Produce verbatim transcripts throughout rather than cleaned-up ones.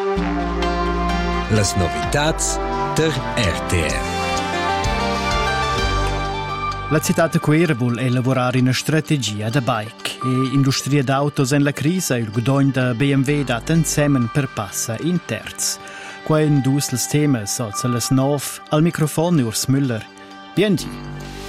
Las novitats der R T R. La città di Quera vuol elaborare una strategia da bike e industria d'autos en la crisi il guadagno da B M W dat insieme per passa in terz. Qua in dus les temas als les nov al microfono Urs Müller. Bienvenue.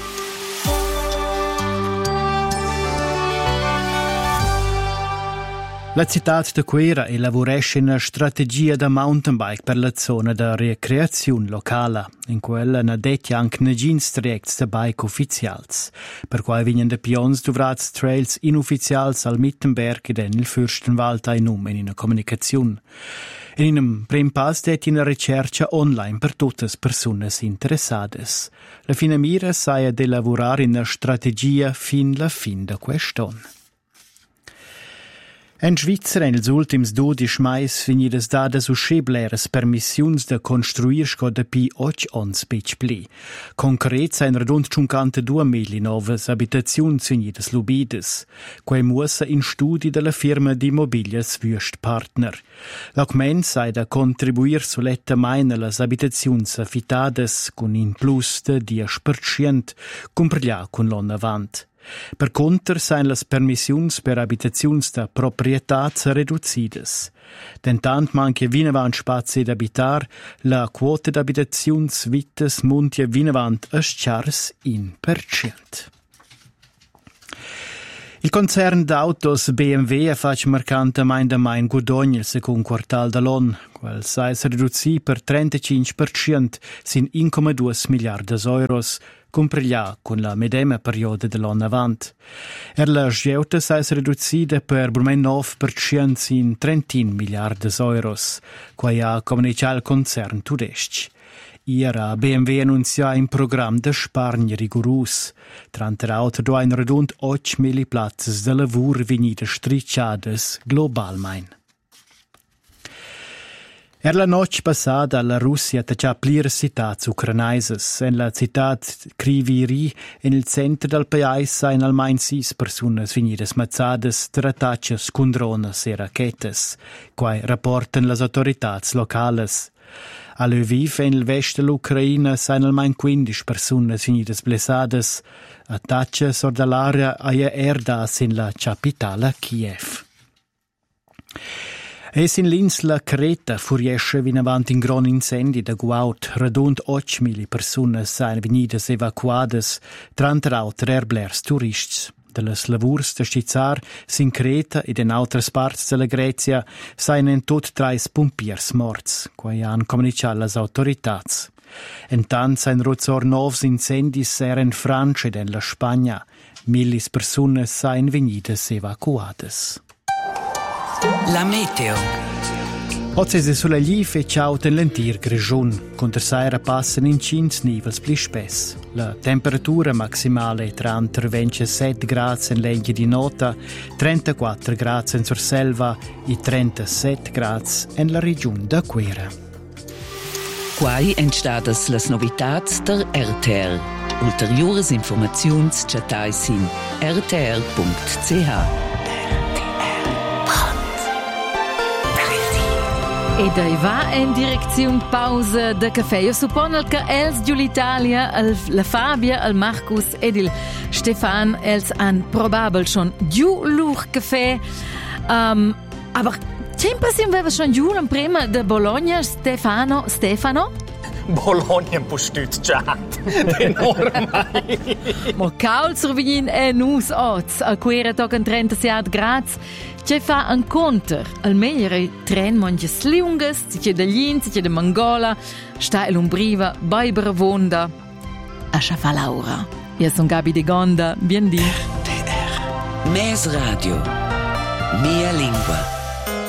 La città di Quera elaboresce una strategia da mountain bike per la zona da recreazione locale. In quella ne detti anche negins trajects da bike ufficials. Per cui vengono da pions duvrats trails inufficials al Mittenberg ed in il Fürstenwald ein um in una comunicazione. In un prim pass detti una ricerca online per tutte le persone interessate. La fine mira sia di lavorare in una strategia fin la fin da quest'anno. En Svizzera, in els ultims dodici mais, venidas dadas uscibleres permissiuns de construir sco de pi och ons bec pli. Concret sein rund cinquantadue mila novas abitaziuns venidas lubidas, quei muossa in studi della firma di Immobilias Wüst Partner. L'augment sei da contribuir suletta meine las abitaziuns affitadas con in plus de dieci per cento, cumprlia con l'on avant. Per conter seien las permissiuns per abitaziuns da proprietats reduzidas. Dentant manche vinavant spazi d'abitar, la quota d'abitaziuns vitas muntia vinavant as in per cent. Il concern d'autos B M W fa marcante main da main guadagno il second quartal dall'on, quel sai riduzzi per trentacinque per cento sin uno virgola due miliardi euros, compreglia con la medema perioda dell'anno avant. Er la sgieuta sai riduzzida per brumen nove per cento sin trentin miliardi euros, quai ha comunicato il concern tudesc. Iera B M W annuncia un programma de spargno rigorus. Trante auto do ein rund otto mila platzes de lavur venida stricciades globalmein. Er la noche passada la Russia taccia plir citats ucranaises. En la citat Kriviri, in il centro del paese, sain almain sis personas venidas mazzades tra attaccias con drones e rachetes, quai rapportan las autoridades locales. A Lviv, en il vest dell'Ucraina, sain almain quindici personas venidas blessadas, attaccias or dall'area aia erdas in la capitale Kiev. Es in l'insula Creta furiesce vinavant in gran incendi da guaut, rund otto mila personas sain venidas evacuadas, tranta autre erblers turists. De las lavurs de stizzar sin Creta ed in altres parts della Grecia sain en tot trais pompiers morts, quai han comunicato las autoritats. En tant sain rozor novs incendis er en Francia ed en la Spagna. Millis personas sain venidas evacuadas. La meteo. Oggi è sulla Liv e ciao ten lentir grigiun, con der saira passen in cinque nivels pli spess. La temperatura maximale è tra ventisette gradi in legge di nota, trentaquattro gradi in Surselva e trentasette gradi in la regione da Quera. Quai entstadas las novitats der R T R. Ulteriores informaziuns chatais in r t r punct c h. E dai va in direzione pausa da caffè. Io suppongo che els di l'Italia, la Fabia, il Marcus ed il Stefan, els han probabel schon giù lur caffè. Um, aber c'è passiamo aveva schon giù la prima da Bologna, Stefano, Stefano? Bologna un po' stucciato, enorme. Ma caul survegnin è nus oz, a quera tocan trentasette gradi. C'è fa un conter, al meglio tren mangia slungas, c'è da Glin, c'è da Mangola, sta e l'umbriva, bei bravonda, a sciafa Laura. Io sono Gabi de Gonda, bien di. R T R. Mes Radio. Mia lingua.